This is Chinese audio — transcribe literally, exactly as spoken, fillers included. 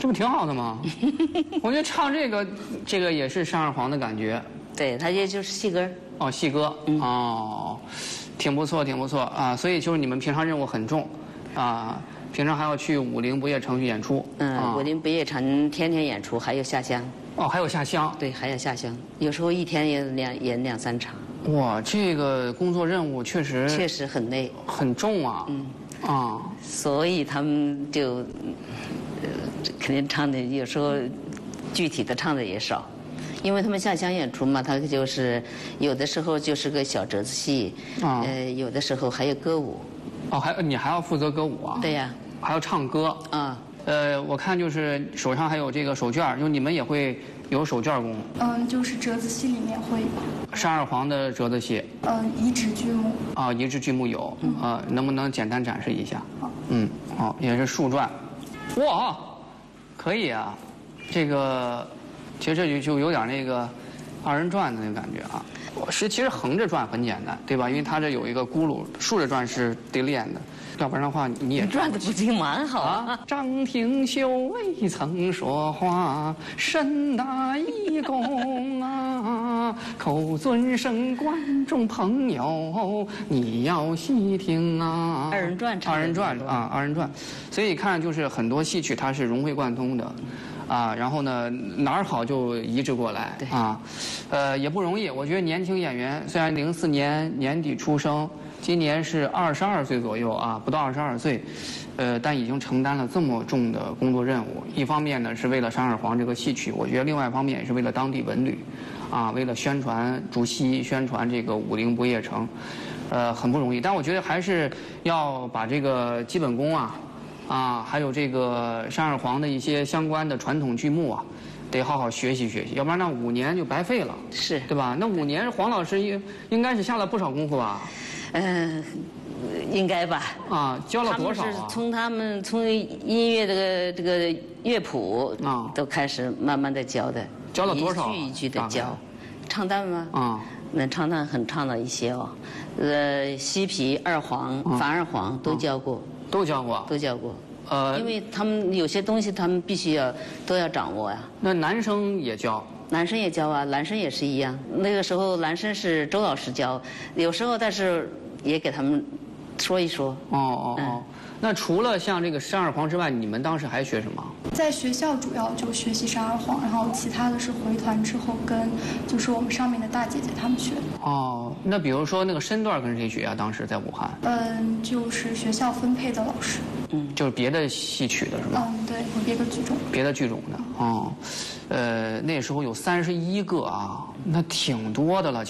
这不挺好的吗？我觉得唱这个，这个也是山二黄的感觉。 对，它也就是戏歌。 哦，戏歌。嗯、哦，挺不错，挺不错啊。所以就是你们平常任务很重，啊，平常还要去武陵不夜城去演出。 嗯，啊、武陵不夜城天天演出，还有下乡。 哦，还有下乡。 对，还有下乡，有时候一天也两演两三场。 哇，这个工作任务确实确实很累， 很重啊。嗯。啊。 所以他们就，呃，肯定唱的有时候具体的唱的也少。因为他们下乡演出嘛，他就是有的时候就是个小折子戏，啊、呃，有的时候还有歌舞。 哦，还你还要负责歌舞啊？ 对呀、 啊，还要唱歌啊。呃，我看就是手上还有这个手绢，就你们也会有手绢功。 嗯，就是折子戏里面会有。 山二黄的折子戏。 嗯，移植剧目。 啊，移植剧目有，嗯、呃，能不能简单展示一下？好。嗯，好，也是树篆。哇，可以啊，这个。其实这就就有点那个二人转的那个感觉啊。是，其实横着转很简单，对吧？因为它这有一个轱辘，竖着转是得练的，要不然的话你也转的不仅蛮好啊。张廷秀未曾说话，身大一公啊，口尊声观众朋友，你要细听啊。 二人转， 二人转啊，二人转。所以看就是很多戏曲它是融会贯通的。啊，然后呢，哪儿好就移植过来啊，呃，也不容易。我觉得年轻演员虽然零四年年底出生，今年是二十二岁左右啊，不到二十二岁，呃，但已经承担了这么重的工作任务。一方面呢是为了山二黄这个戏曲，我觉得另外一方面也是为了当地文旅，啊，为了宣传竹溪，宣传这个武陵不夜城，呃，很不容易。但我觉得还是要把这个基本功啊。啊，还有这个山二黄的一些相关的传统剧目啊，得好好学习学习，要不然那五年就白费了， 是对吧？那五年黄老师应应该是下了不少功夫吧？ 嗯、呃，应该吧。 啊，教了多少啊？ 他们是从他们从音乐这个这个乐谱啊，都开始慢慢的教的。 教了多少、啊？ 一句一句的教。唱旦吗？ 啊， 那唱旦很唱了一些哦，呃，西皮、二黄、樊二黄都教过。 都教过， 都教过，呃，因为他们有些东西他们必须要都要掌握呀。 那男生也教， 男生也教啊，男生也是一样。那个时候男生是周老师教，有时候但是也给他们说一说。 哦哦哦，嗯、那除了像这个山二黄之外，你们当时还学什么？ 在学校主要就学习山二黄，然后其他的是回团之后跟就是我们上面的大姐姐她们学的。 哦，那比如说那个身段跟谁学啊？当时在武汉？ 嗯，就是学校分配的老师。 嗯，就是别的戏曲的是吧？ 嗯，对，别的剧种。 别的剧种的，哦，呃，那时候有三十一个啊，那挺多的了。